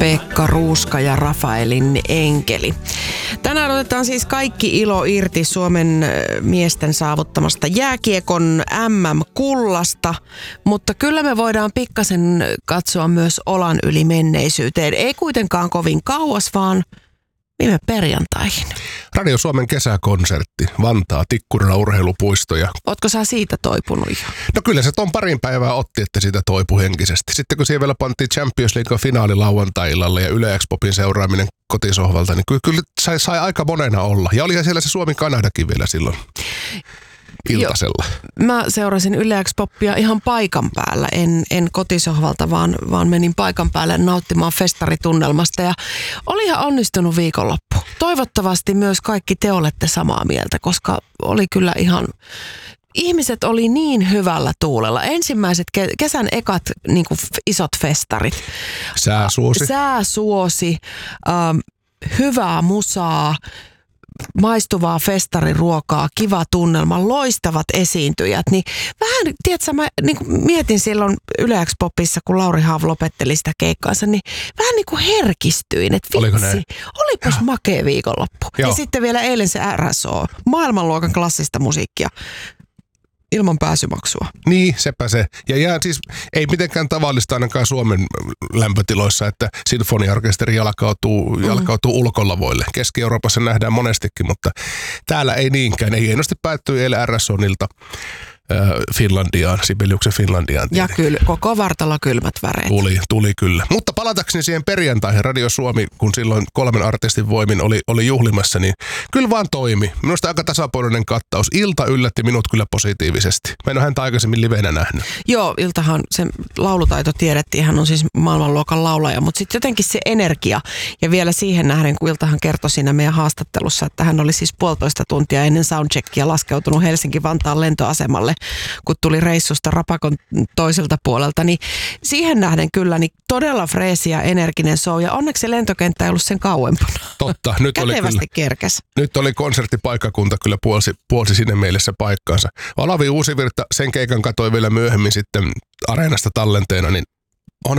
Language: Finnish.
Pekka Ruuska ja Rafaelin enkeli. Tänään otetaan siis kaikki ilo irti Suomen miesten saavuttamasta jääkiekon MM-kullasta, mutta kyllä me voidaan pikkasen katsoa myös olan yli menneisyyteen. Ei kuitenkaan kovin kauas, vaan viime perjantaihin. Radio Suomen kesäkonsertti, Vantaa, Tikkurila urheilupuisto. Ootko sä siitä toipunut jo? No kyllä se ton parin päivää otti, että siitä toipui henkisesti. Sitten kun siihen vielä pantiin Champions League finaali lauantai-illalla ja Yle Expopin seuraaminen kotisohvalta, niin kyllä sai aika monena olla. Ja olihan siellä se Suomi-Kanadakin vielä silloin iltasella. Mä seurasin Yle Expopia ihan paikan päällä, en kotisohvalta, vaan menin paikan päälle nauttimaan festaritunnelmasta ja oli ihan onnistunut viikonloppu. Toivottavasti myös kaikki te olette samaa mieltä, koska oli kyllä ihan... Ihmiset oli niin hyvällä tuulella. Ensimmäiset kesän ekat niin kuin isot festarit. Sääsuosi, hyvää musaa, maistuvaa festariruokaa, kiva tunnelma, loistavat esiintyjät. Niin vähän, tiedätkö, mä niin kuin mietin silloin Yle Expopissa, kun Lauri Haav lopetteli sitä keikkaansa, niin vähän niin kuin herkistyin, että vitsi, olipas makea viikonloppu. Joo. Ja sitten vielä eilen se RSO, maailmanluokan klassista musiikkia. Ilman pääsymaksua. Niin, sepä se. Ja siis ei mitenkään tavallista ainakaan Suomen lämpötiloissa, että sinfoniaorkesteri jalkautuu ulkolavoille. Keski-Euroopassa nähdään monestikin, mutta täällä ei niinkään. Ei hienosti päättyi eilen RSOnilta Finlandiaan, Sibeliuksen Finlandiaan. Ja kyllä, koko vartalo kylmät väreet. Tuli kyllä. Mutta palatakseni siihen perjantaihin, Radio Suomi, kun silloin 3 artistin voimin oli juhlimassa, niin kyllä vaan toimi. Minusta aika tasapuolinen kattaus. Ilta yllätti minut kyllä positiivisesti. Mä en ole häntä aikaisemmin livenä nähnyt. Joo, Iltahan, se laulutaito tiedettiin, hän on siis maailmanluokan laulaja, mutta sitten jotenkin se energia ja vielä siihen nähden, kun Iltahan kertoi siinä meidän haastattelussa, että hän oli siis 1,5 tuntia ennen soundcheckia laskeutunut Helsinki-Vantaan lentoasemalle, kun tuli reissusta Rapakon toiselta puolelta, niin siihen nähden kyllä niin todella freesi ja energinen show, ja onneksi se lentokenttä ei ollut sen kauempana. Totta, kätevästi kerkes. Nyt oli konserttipaikkakunta kyllä puolsi sinne mielessä paikkaansa. Olavi Uusivirta, sen keikan katoi vielä myöhemmin sitten Areenasta tallenteena, niin